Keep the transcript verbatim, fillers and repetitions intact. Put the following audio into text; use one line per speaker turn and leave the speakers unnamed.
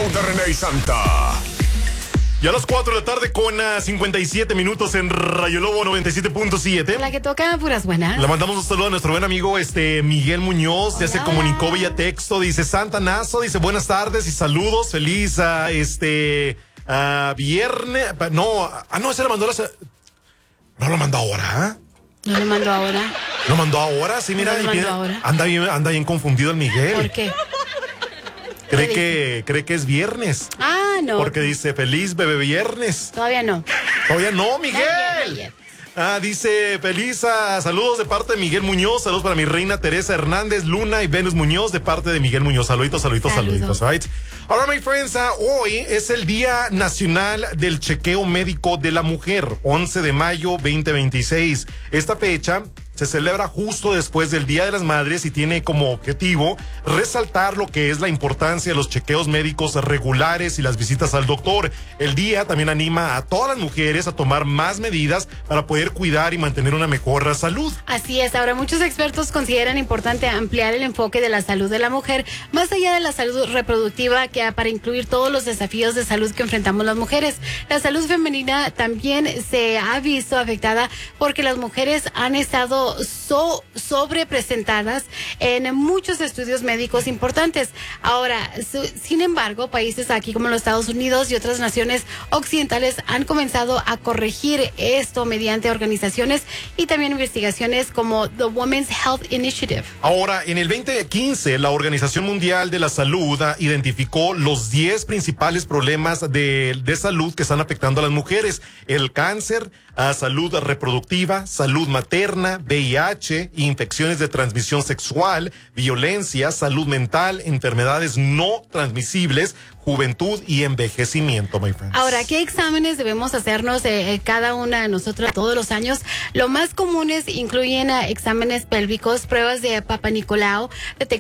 de René y Santa.
Y a las cuatro de la tarde con uh, cincuenta y siete minutos en Rayo Lobo noventa y siete punto siete.
La que toca puras buenas.
Le mandamos un saludo a nuestro buen amigo este Miguel Muñoz.
Hola.
Ya se comunicó vía texto. Dice Santa Nazo, dice buenas tardes y saludos. Feliz uh, este uh, viernes. No, ah, no, ese le mandó la. No lo mandó ahora.
No lo mandó ahora.
¿Lo mandó ahora? Sí, mira.
No lo
y
mandó
mira,
ahora.
Anda bien, anda bien confundido el Miguel.
¿Por qué?
Cree
¿Qué
que, cree que es viernes.
Ah, no.
Porque dice feliz bebé viernes.
Todavía no.
Todavía no, Miguel.
Ayer, ayer.
Ah, dice feliz ah, saludos de parte de Miguel Muñoz. Saludos para mi reina Teresa Hernández, Luna y Venus Muñoz de parte de Miguel Muñoz. Saluditos, saluditos,
Saludos.
saluditos. Right. Ahora, my friends, ah, hoy es el Día Nacional del Chequeo Médico de la Mujer, once de mayo veinte veintiséis. Esta fecha se celebra justo después del Día de las Madres y tiene como objetivo resaltar lo que es la importancia de los chequeos médicos regulares y las visitas al doctor. El día también anima a todas las mujeres a tomar más medidas para poder cuidar y mantener una mejor salud.
Así es, ahora muchos expertos consideran importante ampliar el enfoque de la salud de la mujer, más allá de la salud reproductiva, que para incluir todos los desafíos de salud que enfrentamos las mujeres. La salud femenina también se ha visto afectada porque las mujeres han estado So, sobrepresentadas en muchos estudios médicos importantes. Ahora, su, sin embargo, países aquí como los Estados Unidos y otras naciones occidentales han comenzado a corregir esto mediante organizaciones y también investigaciones como The Women's Health Initiative.
Ahora, en el veinte quince, la Organización Mundial de la Salud uh, identificó los diez principales problemas de, de salud que están afectando a las mujeres: el cáncer, uh, salud reproductiva, salud materna, V I H, infecciones de transmisión sexual, violencia, salud mental, enfermedades no transmisibles, juventud y envejecimiento, my friends.
Ahora, ¿qué exámenes debemos hacernos eh, cada una de nosotras todos los años? Lo más comunes incluyen uh, exámenes pélvicos, pruebas de Papa Nicolau, detección